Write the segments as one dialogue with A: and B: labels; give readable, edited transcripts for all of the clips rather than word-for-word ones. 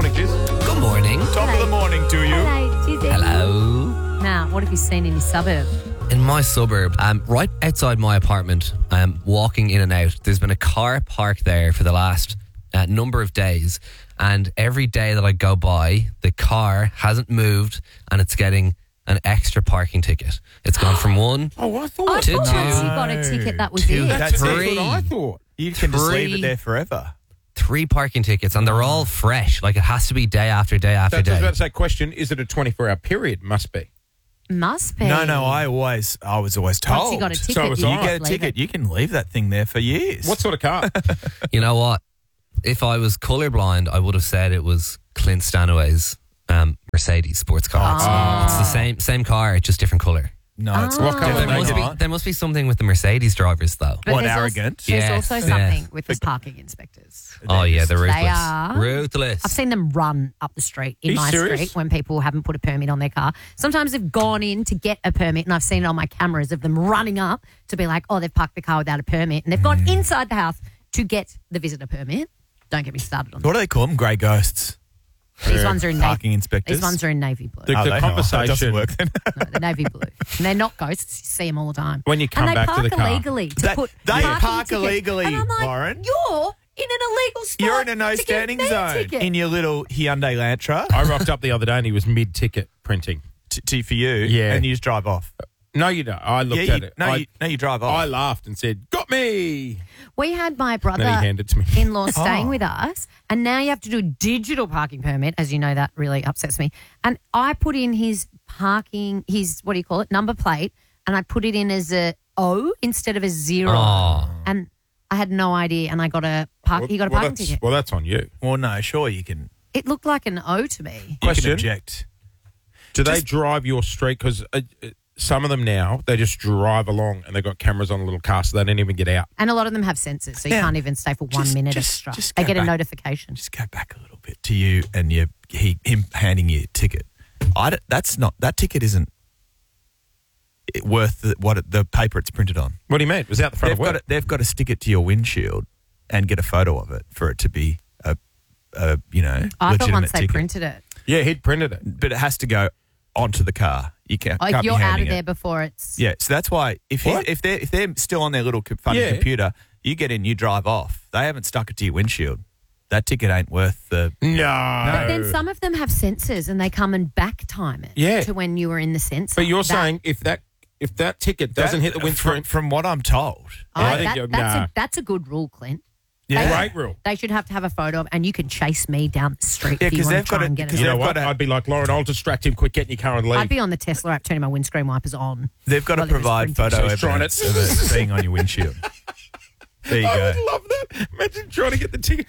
A: morning, Jiz.
B: Good morning.
C: Top of the morning to you.
B: Hello.
D: Now, what have you seen in your suburb?
B: In my suburb, right outside my apartment, walking in and out, there's been a car parked there for the last number of days. And every day that I go by, the car hasn't moved and it's getting an extra parking ticket. It's gone from one
A: Oh, I
D: I
A: thought
D: thought
B: Two,
D: once
B: two.
D: you got a ticket, that was
B: Two.
D: it.
C: That's
A: what
C: it.
A: I thought.
C: You can just leave it
B: Three.
C: there forever.
B: 3 parking tickets, and they're all fresh. Like, it has to be day after day after
A: That's what I was
B: day.
A: about to say. Question, is it a 24-hour period? Must be.
D: Must be.
C: No, I was always told.
D: Once you got a ticket,
A: So was
D: you
A: I.
C: You
D: just
C: get a
D: leave
C: ticket,
D: it.
C: you can leave that thing there for years.
A: What sort of car?
B: You know what? If I was colourblind, I would have said it was Clint Stanaway's Mercedes sports car. It's the same car, just different colour.
C: No, it's
A: What colour
B: There
A: they
B: must,
A: got?
B: be, there must be something with the Mercedes drivers, though.
D: But
C: What,
D: there's
C: arrogant?
D: Also, there's
B: Yes,
D: also
B: yeah.
D: something with the parking inspectors.
B: Oh, yeah, they're ruthless.
D: They are.
B: Ruthless.
D: I've seen them run up the street in
A: Are you
D: my
A: serious?
D: street when people haven't put a permit on their car. Sometimes they've gone in to get a permit, and I've seen it on my cameras of them running up to be like, oh, they've parked the car without a permit, and they've gone inside the house to get the visitor permit. Don't get me started on that.
C: What do they call them? Grey ghosts.
D: These ones are in
C: Parking
D: navy.
C: inspectors.
D: These ones are in navy blue.
A: The
C: Oh, they know.
A: conversation.
C: That doesn't work then.
D: No, the navy blue. And they're not ghosts. You see them all the time.
A: When you come
D: and
A: back to the
D: they
A: car.
D: park illegally to
C: They-
D: put
C: they
D: parking
C: park
D: tickets.
C: illegally,
D: And I'm like,
C: Lauren.
D: you're in an illegal spot.
C: You're in a no
D: to get
C: standing
D: me a
C: zone
D: ticket.
C: in your little Hyundai Lantra
A: I rocked up the other day and he was mid-ticket printing.
C: for you,
A: Yeah.
C: and you just drive off.
A: No, you don't. I looked
C: Yeah,
A: at it.
C: you drive
A: I
C: off.
A: laughed and said, got me.
D: We had my
A: Then he handed it to me.
D: brother-in-law staying
C: Oh.
D: with us, and now you have to do a digital parking permit. As you know, that really upsets me. And I put in his what do you call it, number plate, and I put it in as a O instead of a 0.
B: Oh.
D: And I had no idea, and I got he got a parking ticket.
A: Well, that's on you.
C: Well, no, sure you can.
D: It looked like an O to me.
C: You
A: Question.
C: can object.
A: Do they drive your street? Because some of them now, they just drive along and they've got cameras on a little car so they don't even get out.
D: And a lot of them have sensors, so you
C: Yeah.
D: can't even stay for 1 minute extra. They
C: go
D: get a
C: back.
D: notification.
C: Just go back a little bit to you and him handing you a ticket. That ticket isn't worth the paper it's printed on.
A: What do you mean? It was out the front of work.
C: They've got to stick it to your windshield and get a photo of it for it to be a
D: I thought
C: legitimate
D: once they
C: ticket.
D: printed it.
A: Yeah, he'd printed it.
C: But it has to go onto the car. You can't.
D: Like
C: can't
D: you're
C: be
D: out of
C: handing
D: there
C: it.
D: before it's.
C: Yeah, so that's why if
A: What?
C: they're still on their little funny
A: Yeah.
C: computer, you get in, you drive off. They haven't stuck it to your windshield. That ticket ain't worth the.
A: No.
D: But then some of them have sensors and they come and back time it
A: Yeah.
D: to when you were in the sensor.
A: But you're
D: That-
A: saying if that ticket doesn't hit the windscreen,
C: From what I'm told.
D: Oh,
A: I think
D: that's a good rule, Clint.
C: Yeah.
A: great rule.
D: They should have to have a photo of, and you can chase me down the street
C: Yeah,
D: if you
C: 'cause
D: want
C: they've
D: to try
C: got
D: and
C: it-
D: get
C: 'cause
D: it.
A: You know
C: they've
A: what?
C: got a-
A: I'd be like, Lauren, I'll distract him. Quick, get in your car and leave.
D: I'd be on the Tesla app turning my windscreen wipers on.
C: They've got to
D: Well, it was
C: provide
D: printed.
C: photo
A: So he's trying
C: evidence of it being on your windshield. There you
A: I
C: go.
A: would love that. Imagine trying to get the ticket.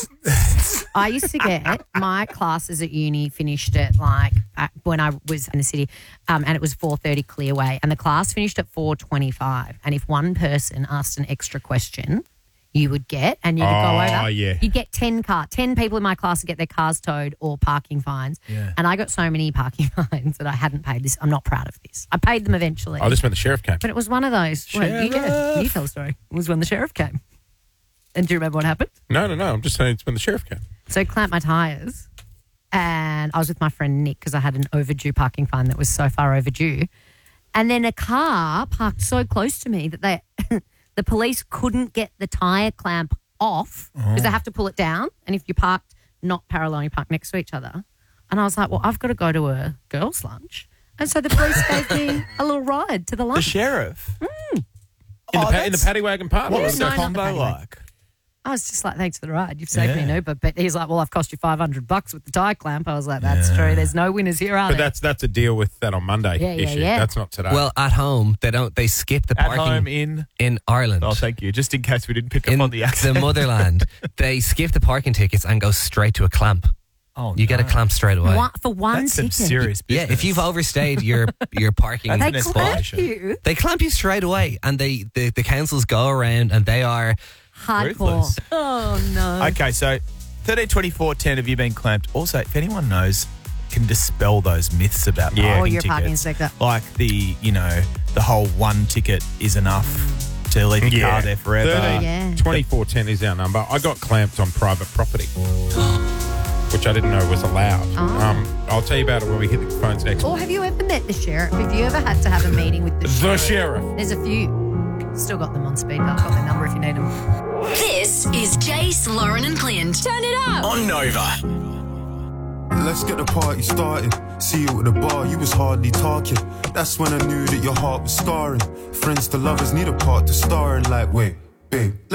D: I used to get my classes at uni finished at when I was in the city, and it was 4:30 Clearway, and the class finished at 4:25. And if one person asked an extra question, you would get, and you could go over.
A: Yeah.
D: You'd get 10 people in my class to get their cars towed or parking fines.
C: Yeah.
D: And I got so many parking fines that I hadn't paid this. I'm not proud of this. I paid them eventually.
A: Oh, this when the sheriff came.
D: But it was one of those. Well, you tell the story. It was when the sheriff came. And do you remember what happened?
A: No. I'm just saying it's when the sheriff came.
D: So I clamped my tyres, and I was with my friend Nick because I had an overdue parking fine that was so far overdue. And then a car parked so close to me that the police couldn't get the tyre clamp off because they have to pull it down. And if you parked not parallel, you park next to each other. And I was like, well, I've got to go to a girls' lunch. And so the police gave me a little ride to the
C: The
D: lunch.
C: sheriff.
A: In the paddy wagon park.
C: What
D: Yeah,
C: was
D: no,
C: the
D: not the
C: combo
D: paddy wagon.
C: like?
D: I was just like, thanks for the ride. You've saved me an
C: Yeah.
D: Uber. But he's like, well, I've cost you $500 with the tyre clamp. I was like, that's true. There's no winners here, are
A: But
D: there?
A: that's a deal with that on Monday
D: Yeah,
A: issue.
D: yeah.
A: That's not today.
B: Well, at home, they skip the
C: At
B: parking
C: home in.
B: Ireland.
C: Oh, thank you. Just in case we didn't pick up
B: in
C: on the accent.
B: the motherland, they skip the parking tickets and go straight to a clamp.
C: Oh,
B: You get a clamp straight away.
D: For one
C: That's some
D: ticket.
C: serious
B: Yeah,
C: business.
B: if you've overstayed your parking
D: They
C: an
D: clamp
C: escalation.
D: you.
B: they clamp you straight away, and the councils go around and they are
D: Hardcore.
C: Ruthless.
D: Oh, no.
C: Okay, so 13-24-10, have you been clamped? Also, if anyone knows, can dispel those myths about
A: Yeah.
C: parking
D: Or your
C: tickets.
D: parking inspector.
C: Like the whole one ticket is enough to leave your car there forever.
A: 30,
D: Yeah.
A: 2410 is our number. I got clamped on private property. which I didn't know was allowed.
D: Oh.
A: I'll tell you about it when we hit the phones next
D: Or have you ever met the sheriff? Have you ever had to have a meeting with the
A: The
D: sheriff?
A: sheriff.
D: There's a few. Still got them on speed. I've got their number if you need them.
E: This is Jace, Lauren and Clint. Turn it up.
F: On Nova.
G: Let's get the party started. See you at the bar, you was hardly talking. That's when I knew that your heart was scarring. Friends to lovers need a part to star in. Like, wait, babe, let